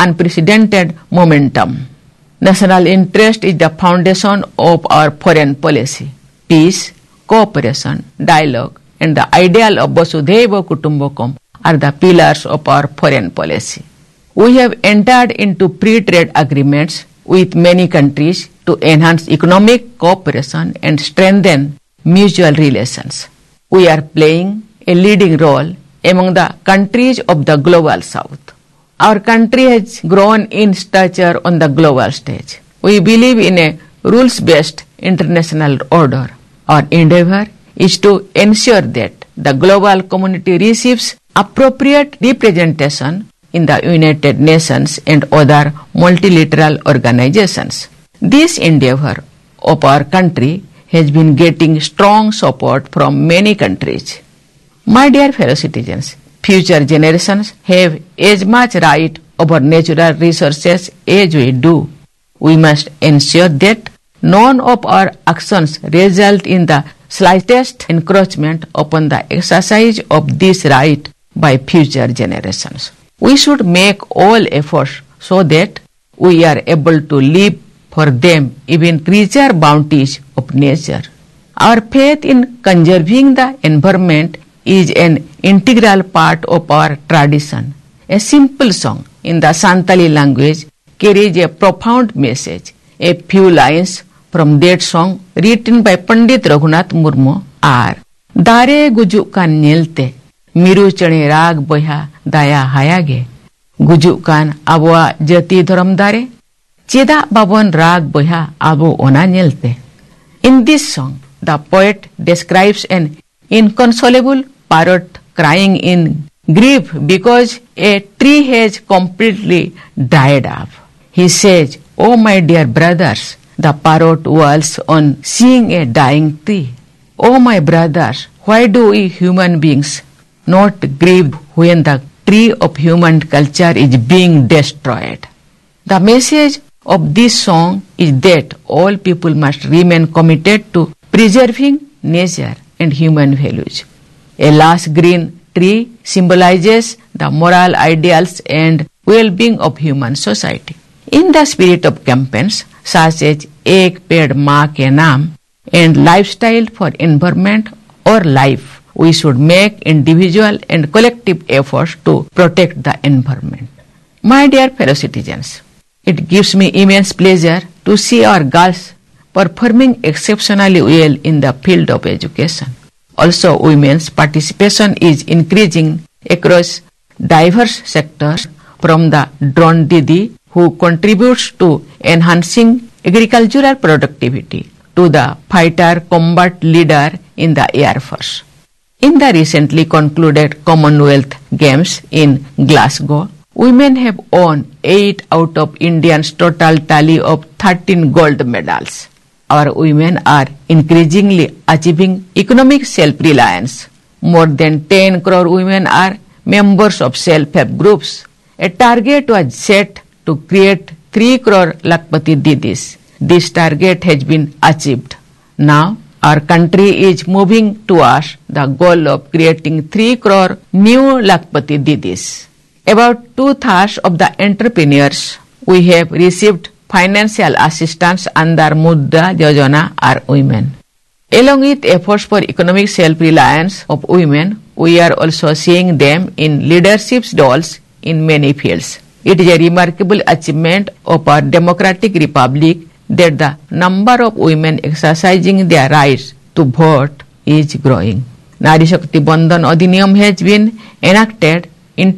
unprecedented momentum. National interest is the foundation of our foreign policy. Peace, cooperation, dialogue, and the ideal of Vasudhaiva Kutumbakam are the pillars of our foreign policy. We have entered into free-trade agreements with many countries to enhance economic cooperation and strengthen mutual relations. We are playing a leading role among the countries of the global south. Our country has grown in stature on the global stage. We believe in a rules-based international order. Our endeavor is to ensure that the global community receives appropriate representation in the United Nations and other multilateral organizations. This endeavor of our country has been getting strong support from many countries. My dear fellow citizens, future generations have as much right over natural resources as we do. We must ensure that none of our actions result in the slightest encroachment upon the exercise of this right by future generations. We should make all efforts so that we are able to live for them even richer bounties of nature. Our faith in conserving the environment is an integral part of our tradition. A simple song in the Santali language carries a profound message. A few lines from that song written by Pandit Raghunath Murmu are Dare gujuk kan nyelte miru chane rag boya daya hayage gujuk kan abwa jati dharam dare cheda babon rag boya abo ona nyelte. In this song, the poet describes an inconsolable parrot crying in grief because a tree has completely dried up. He says, "Oh my dear brothers," the parrot wails on seeing a dying tree. "Oh my brothers, why do we human beings not grieve when the tree of human culture is being destroyed?" The message of this song is that all people must remain committed to preserving nature and human values. A lush green tree symbolizes the moral ideals and well-being of human society. In the spirit of campaigns such as Ek Ped Maa Ke Naam and Lifestyle for Environment or Life, we should make individual and collective efforts to protect the environment. My dear fellow citizens, it gives me immense pleasure to see our girls performing exceptionally well in the field of education. Also, women's participation is increasing across diverse sectors, from the drone Didi, who contributes to enhancing agricultural productivity, to the fighter combat leader in the Air Force. In the recently concluded Commonwealth Games in Glasgow, women have won 8 out of India's total tally of 13 gold medals. Our women are increasingly achieving economic self-reliance. More than 10 crore women are members of self-help groups. A target was set to create 3 crore Lakpati Didis. This target has been achieved. Now, our country is moving towards the goal of creating 3 crore new Lakpati Didis. About 2/3 of the entrepreneurs we have received financial assistance under Mudra Yojana are women. Along with efforts for economic self-reliance of women, we are also seeing them in leadership roles in many fields. It is a remarkable achievement of our democratic republic that the number of women exercising their rights to vote is growing. Nari Shakti Bandhan Adhiniyam has been enacted in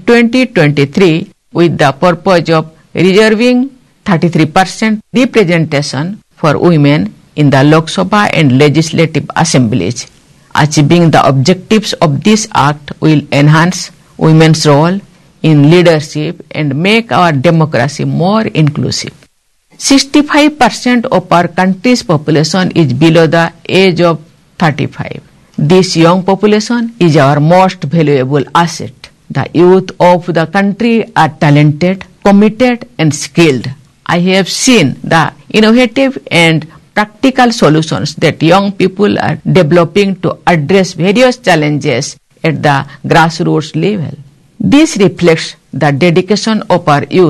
2023 with the purpose of reserving 33% representation for women in the Lok Sabha and legislative assemblies. Achieving the objectives of this act will enhance women's role in leadership and make our democracy more inclusive. 65% of our country's population is below the age of 35. This young population is our most valuable asset. The youth of the country are talented, committed, and skilled. I have seen the innovative and practical solutions that young people are developing to address various challenges at the grassroots level. This reflects the dedication of our youth